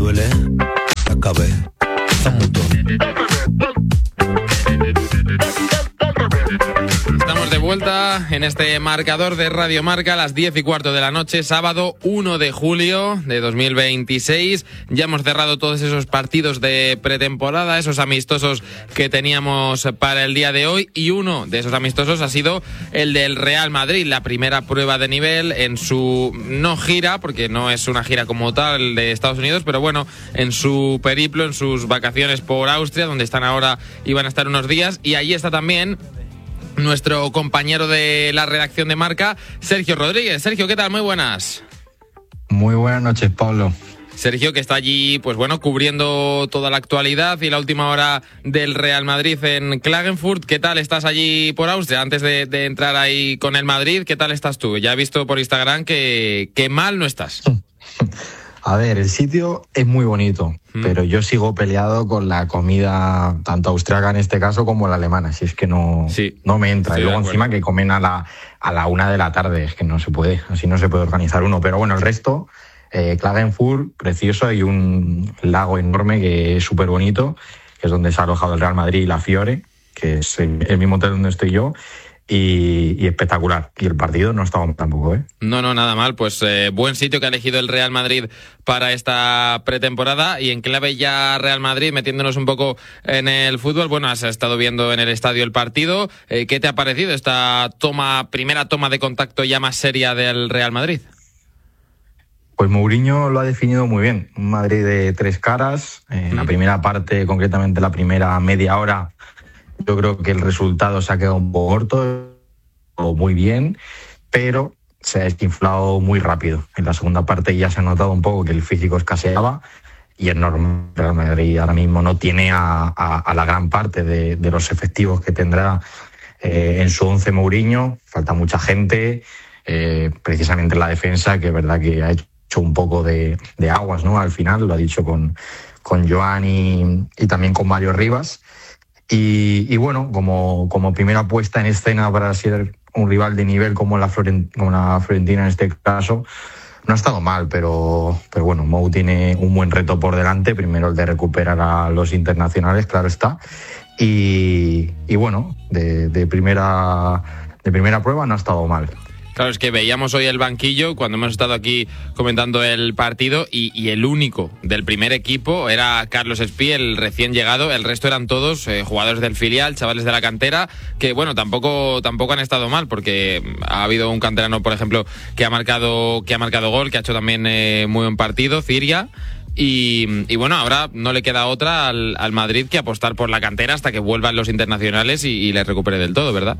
duele la cabeza. Estamos de vuelta en este marcador de Radio Marca a las 10:15 de la noche, sábado 1 de julio de 2026. Ya hemos cerrado todos esos partidos de pretemporada, esos amistosos que teníamos para el día de hoy, y uno de esos amistosos ha sido el del Real Madrid, la primera prueba de nivel en su no gira, porque no es una gira como tal de Estados Unidos, pero bueno, en su periplo, en sus vacaciones por Austria, donde están ahora y van a estar unos días, y allí está también nuestro compañero de la redacción de Marca, Sergio Rodríguez. Sergio, ¿qué tal? Muy buenas. Muy buenas noches, Pablo. Sergio, que está allí, pues bueno, cubriendo toda la actualidad y la última hora del Real Madrid en Klagenfurt. ¿Qué tal estás allí por Austria? Antes de entrar ahí con el Madrid, ¿qué tal estás tú? Ya he visto por Instagram que mal no estás. A ver, el sitio es muy bonito, pero yo sigo peleado con la comida, tanto austriaca en este caso como la alemana. Si es que no me entra. Y luego encima que comen a la 1 de la tarde. Es que no se puede, así no se puede organizar uno. Pero bueno, el resto, Klagenfurt, precioso. Hay un lago enorme que es súper bonito, que es donde se ha alojado el Real Madrid y la Fiore, que es el mismo hotel donde estoy yo. Y espectacular. Y el partido no estaba tampoco, ¿eh? No, nada mal. Pues buen sitio que ha elegido el Real Madrid para esta pretemporada. Y en clave ya Real Madrid, metiéndonos un poco en el fútbol. Bueno, has estado viendo en el estadio el partido. ¿Qué te ha parecido esta primera toma de contacto ya más seria del Real Madrid? Pues Mourinho lo ha definido muy bien. Un Madrid de tres caras. En la primera parte, concretamente la primera media hora, yo creo que el resultado se ha quedado un poco corto, o muy bien, pero se ha desinflado muy rápido. En la segunda parte ya se ha notado un poco que el físico escaseaba y es normal. El Real Madrid ahora mismo no tiene a la gran parte de los efectivos que tendrá en su 11 Mourinho. Falta mucha gente, precisamente en la defensa, que es verdad que ha hecho un poco de aguas, ¿no? Al final, lo ha dicho con Joan y también con Mario Rivas. Y bueno, como primera puesta en escena para ser un rival de nivel como la Fiorentina en este caso, no ha estado mal, pero bueno, Mou tiene un buen reto por delante. Primero el de recuperar a los internacionales, claro está. Y bueno, de primera prueba no ha estado mal. Claro, es que veíamos hoy el banquillo cuando hemos estado aquí comentando el partido y el único del primer equipo era Carlos Espí, el recién llegado. El resto eran todos jugadores del filial, chavales de la cantera, que bueno, tampoco han estado mal, porque ha habido un canterano, por ejemplo, que ha marcado gol, que ha hecho también muy buen partido, Ciria. Y bueno, ahora no le queda otra al Madrid que apostar por la cantera hasta que vuelvan los internacionales y le recupere del todo, ¿verdad?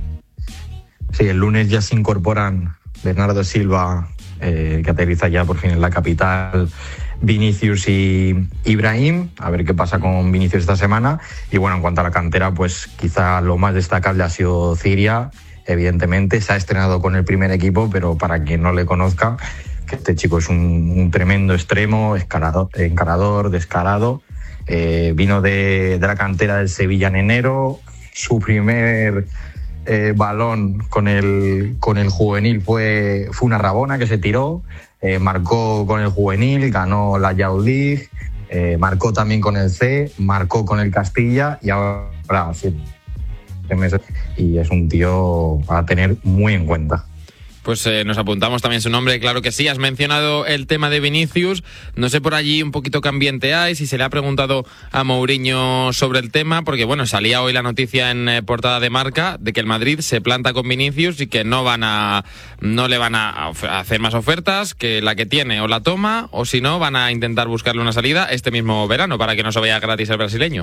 Sí, el lunes ya se incorporan Bernardo Silva, que aterriza ya por fin en la capital, Vinicius y Ibrahim, a ver qué pasa con Vinicius esta semana. Y bueno, en cuanto a la cantera, pues quizá lo más destacable ha sido Ciria. Evidentemente se ha estrenado con el primer equipo, pero para quien no le conozca, que este chico es un tremendo extremo, encarador, descarado. Vino de la cantera del Sevilla en enero. Su primer balón con el juvenil fue una rabona que se tiró, marcó con el juvenil, ganó la Youth League, marcó también con el C, marcó con el Castilla y ahora 7 meses, y es un tío a tener muy en cuenta. Pues nos apuntamos también su nombre, claro que sí. Has mencionado el tema de Vinicius. No sé por allí un poquito qué ambiente hay, si se le ha preguntado a Mourinho sobre el tema, porque bueno, salía hoy la noticia en portada de Marca de que el Madrid se planta con Vinicius y que no le van a hacer más ofertas, que la que tiene o la toma, o si no, van a intentar buscarle una salida este mismo verano para que no se vaya gratis el brasileño.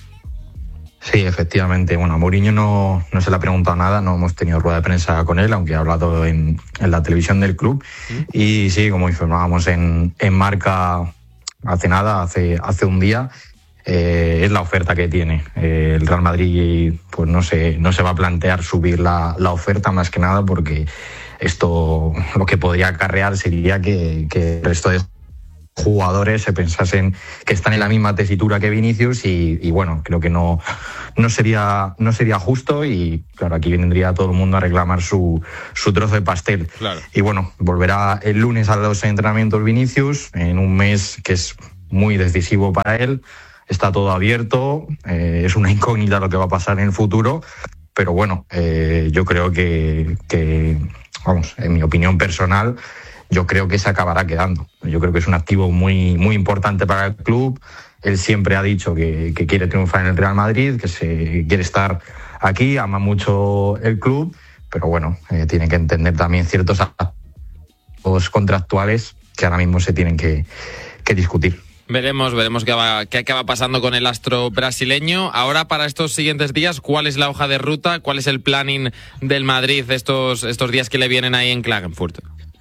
Sí, efectivamente. Bueno, a Mourinho no se le ha preguntado nada, no hemos tenido rueda de prensa con él, aunque ha hablado en la televisión del club. Y sí, como informábamos en Marca hace un día, es la oferta que tiene. El Real Madrid pues no se va a plantear subir la oferta, más que nada porque esto lo que podría acarrear sería que el resto de jugadores se pensasen que están en la misma tesitura que Vinicius y bueno, creo que no sería justo, y claro, aquí vendría todo el mundo a reclamar su trozo de pastel. Claro. Y bueno, volverá el lunes a los entrenamientos Vinicius en un mes que es muy decisivo para él. Está todo abierto, es una incógnita lo que va a pasar en el futuro, pero bueno, yo creo que, vamos, en mi opinión personal, yo creo que se acabará quedando. Yo creo que es un activo muy, muy importante para el club. Él siempre ha dicho que quiere triunfar en el Real Madrid, que se quiere estar aquí, ama mucho el club, pero bueno, tiene que entender también ciertos aspectos contractuales que ahora mismo se tienen que discutir. Veremos qué acaba pasando con el astro brasileño. Ahora, para estos siguientes días, ¿cuál es la hoja de ruta? ¿Cuál es el planning del Madrid estos días que le vienen ahí en Klagenfurt?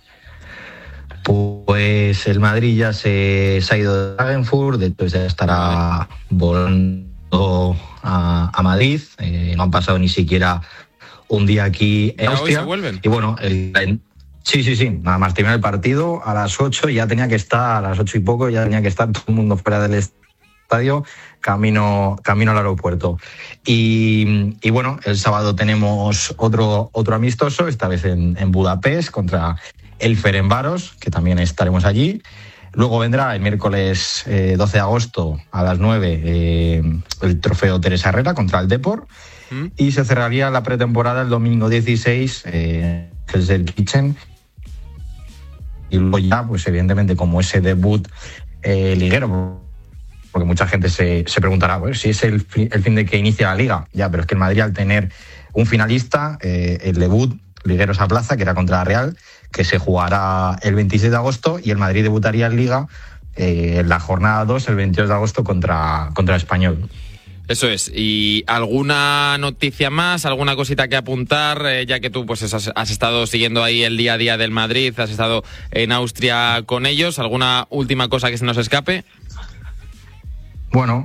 Pues el Madrid ya se ha ido de Klagenfurt, después ya estará volando a Madrid. No han pasado ni siquiera un día aquí en Austria. ¿Hoy se vuelven? Y bueno, sí. Nada más terminar el partido a las 8 ya tenía que estar, a las 8 y poco ya tenía que estar todo el mundo fuera del estadio, camino al aeropuerto. Y bueno, el sábado tenemos otro amistoso, esta vez en Budapest, contra el Ferencváros, que también estaremos allí. Luego vendrá el miércoles 12 de agosto a las 9 el trofeo Teresa Herrera contra el Depor. Y se cerraría la pretemporada el domingo 16, que es el Kitchen. Y luego ya, pues evidentemente, como ese debut liguero, porque mucha gente se preguntará, pues, si es el fin de que inicia la Liga. Ya, pero es que el Madrid, al tener un finalista, el debut liguero esa plaza, que era contra la Real, que se jugará el 26 de agosto, y el Madrid debutaría en Liga en la jornada 2, el 22 de agosto, contra el Español. Eso es. ¿Y alguna noticia más, alguna cosita que apuntar, ya que tú pues has estado siguiendo ahí el día a día del Madrid, has estado en Austria con ellos? ¿Alguna última cosa que se nos escape? Bueno,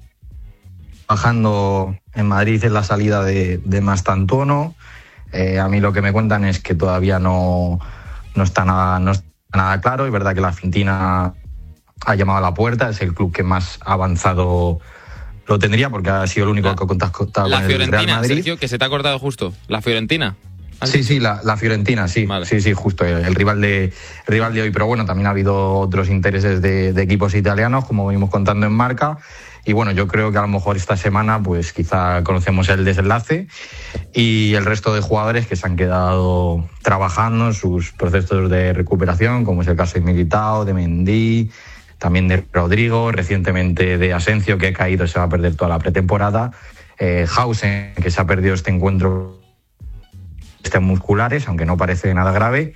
bajando en Madrid en la salida de Mastantuono. A mí lo que me cuentan es que todavía no está nada claro. Es verdad que la Fiorentina ha llamado a la puerta, es el club que más avanzado lo tendría, porque ha sido el único que ha contactado con el Real Madrid. Sergio, que se te ha cortado justo. ¿La Fiorentina? Sí, la Fiorentina, sí. Vale. Sí, justo, el rival de hoy. Pero bueno, también ha habido otros intereses de equipos italianos, como venimos contando en Marca. Y bueno, yo creo que a lo mejor esta semana, pues quizá conocemos el desenlace, y el resto de jugadores que se han quedado trabajando en sus procesos de recuperación, como es el caso de Militao, de Mendy, también de Rodrigo, recientemente de Asensio, que ha caído, se va a perder toda la pretemporada. Hausen, que se ha perdido este encuentro musculares, aunque no parece nada grave.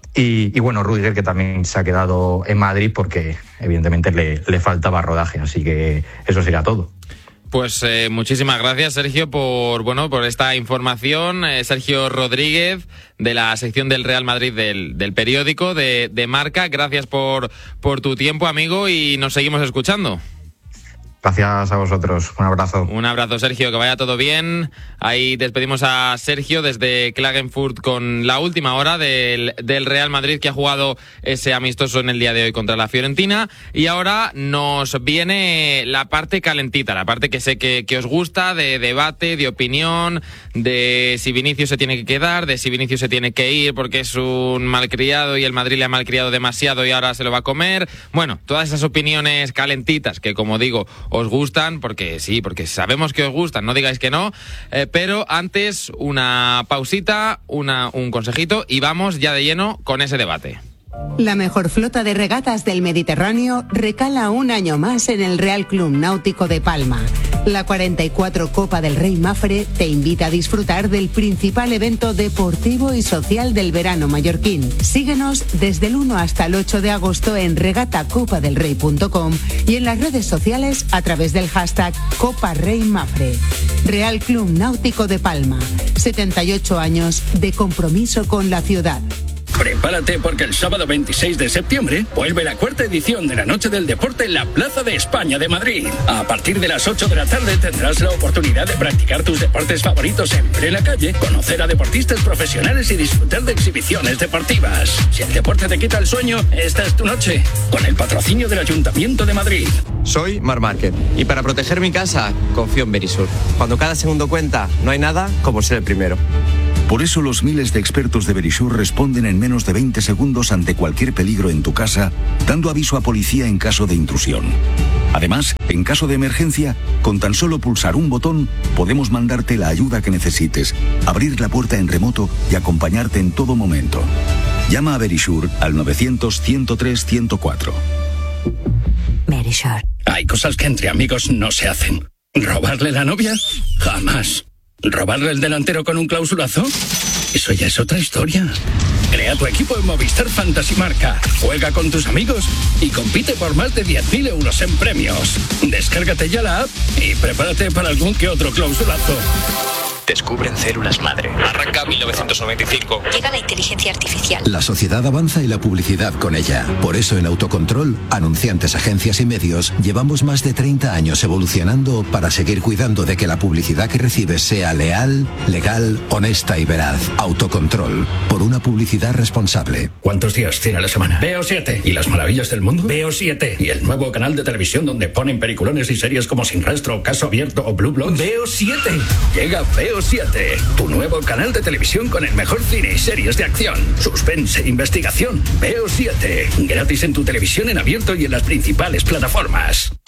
Y bueno, Rüdiger, que también se ha quedado en Madrid porque evidentemente le faltaba rodaje. Así que eso sería todo. Pues muchísimas gracias, Sergio, por esta información. Sergio Rodríguez, de la sección del Real Madrid del periódico de Marca. Gracias por tu tiempo, amigo, y nos seguimos escuchando. Gracias a vosotros. Un abrazo. Un abrazo, Sergio, que vaya todo bien. Ahí despedimos a Sergio desde Klagenfurt con la última hora del Real Madrid, que ha jugado ese amistoso en el día de hoy contra la Fiorentina. Y ahora nos viene la parte calentita, la parte que sé que os gusta, de debate, de opinión, de si Vinicius se tiene que quedar, de si Vinicius se tiene que ir porque es un malcriado y el Madrid le ha malcriado demasiado y ahora se lo va a comer. Bueno, todas esas opiniones calentitas que, como digo, os gustan, porque sí, porque sabemos que os gustan, no digáis que no, pero antes una pausita, un consejito y vamos ya de lleno con ese debate. La mejor flota de regatas del Mediterráneo recala un año más en el Real Club Náutico de Palma. La 44 Copa del Rey Mafre te invita a disfrutar del principal evento deportivo y social del verano mallorquín. Síguenos desde el 1 hasta el 8 de agosto en regatacopadelrey.com y en las redes sociales a través del hashtag Copa Rey Mafre. Real Club Náutico de Palma, 78 años de compromiso con la ciudad. Prepárate porque el sábado 26 de septiembre vuelve la cuarta edición de la Noche del Deporte en la Plaza de España de Madrid. A partir de las 8 de la tarde tendrás la oportunidad de practicar tus deportes favoritos en plena calle, conocer a deportistas profesionales y disfrutar de exhibiciones deportivas. Si el deporte te quita el sueño, esta es tu noche, con el patrocinio del Ayuntamiento de Madrid. Soy Marc Márquez y para proteger mi casa confío en Verisur. Cuando cada segundo cuenta, no hay nada como ser el primero. Por eso los miles de expertos de Verisure responden en menos de 20 segundos ante cualquier peligro en tu casa, dando aviso a policía en caso de intrusión. Además, en caso de emergencia, con tan solo pulsar un botón, podemos mandarte la ayuda que necesites, abrir la puerta en remoto y acompañarte en todo momento. Llama a Verisure al 900-103-104. Verisure. Hay cosas que entre amigos no se hacen. ¿Robarle la novia? Jamás. ¿Robarle el delantero con un clausulazo? Eso ya es otra historia. Crea tu equipo en Movistar Fantasy Marca. Juega con tus amigos y compite por más de 10.000 euros en premios. Descárgate ya la app y prepárate para algún que otro clausulazo. Descubren células madre. Arranca 1995. Llega la inteligencia artificial. La sociedad avanza y la publicidad con ella. Por eso en Autocontrol, anunciantes, agencias y medios, llevamos más de 30 años evolucionando para seguir cuidando de que la publicidad que recibes sea leal, legal, honesta y veraz. Autocontrol. Por una publicidad responsable. ¿Cuántos días tiene la semana? Veo 7. ¿Y las maravillas del mundo? Veo 7. ¿Y el nuevo canal de televisión donde ponen peliculones y series como Sin Rastro, Caso Abierto o Blue Bloods? Veo 7. Llega Veo 7, tu nuevo canal de televisión con el mejor cine y series de acción, suspense, investigación. Veo 7, gratis en tu televisión en abierto y en las principales plataformas.